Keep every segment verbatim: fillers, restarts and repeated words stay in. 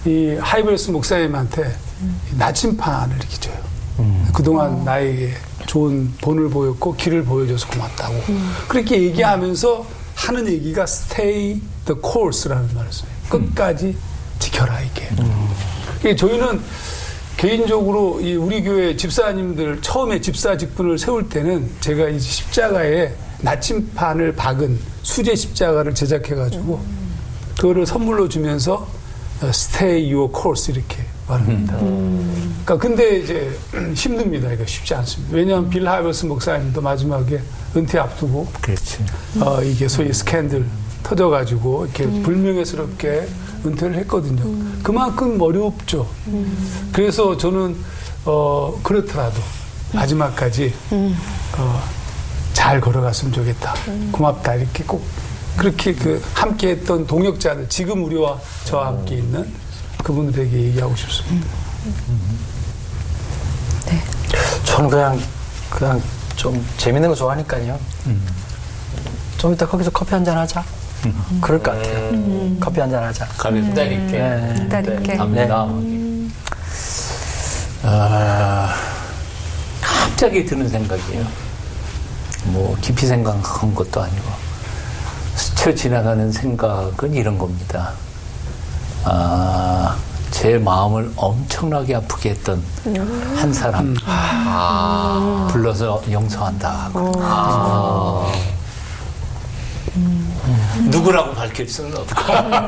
이 하이브레스 목사님한테 음. 나침판을 이렇게 줘요. 음. 그동안 어. 나에게 좋은 본을 보였고 길을 보여줘서 고맙다고. 음. 그렇게 얘기하면서 하는 얘기가 stay the course라는 말을 써요. 끝까지 음. 지켜라 이게. 음. 저희는 개인적으로 이 우리 교회 집사님들 처음에 집사 직분을 세울 때는 제가 이 십자가에 나침판을 박은 수제 십자가를 제작해가지고 음. 그거를 선물로 주면서 stay your course 이렇게 말합니다. 음. 그러니까 근데 이제 힘듭니다. 이거 쉽지 않습니다. 왜냐하면 빌 하이버스 목사님도 마지막에 은퇴 앞두고 그렇지. 어, 이게 소위 스캔들 터져가지고 이렇게 음. 불명예스럽게 은퇴를 했거든요. 음. 그만큼 어렵죠. 음. 그래서 저는 어, 그렇더라도 마지막까지 음. 어, 잘 걸어갔으면 좋겠다. 음. 고맙다. 이렇게 꼭 그렇게 그 함께했던 동역자들 지금 우리와 저와 함께 있는 그분들에게 얘기하고 싶습니다. 음. 네. 저는 그냥 그냥 좀 재밌는 거 좋아하니까요. 음. 좀 이따 거기서 커피 한잔 하자. 음. 그럴 것 같아요. 음. 커피 한잔 하자. 가면 음. 기다릴게. 네. 기다릴게. 네. 갑니다. 음. 아, 갑자기 드는 생각이에요. 뭐 깊이 생각한 것도 아니고 스쳐 지나가는 생각은 이런 겁니다. 아, 제 마음을 엄청나게 아프게 했던 음. 한 사람 음. 아. 불러서 용서한다. 아. 음. 누구라고 밝힐 수는 없고.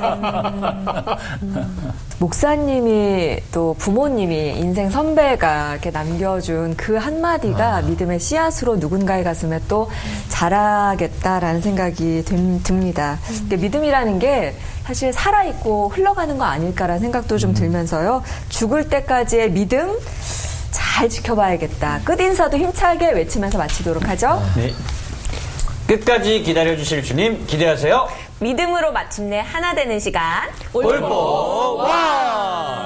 음. 목사님이 또 부모님이 인생 선배가 이렇게 남겨준 그 한마디가 아. 믿음의 씨앗으로 누군가의 가슴에 또 자라겠다라는 생각이 듭니다. 음. 그러니까 믿음이라는 게 사실 살아있고 흘러가는 거 아닐까라는 생각도 좀 음. 들면서요. 죽을 때까지의 믿음 잘 지켜봐야겠다. 끝인사도 힘차게 외치면서 마치도록 하죠. 네. 끝까지 기다려주실 주님 기대하세요. 믿음으로 마침내 하나 되는 시간 올보 와.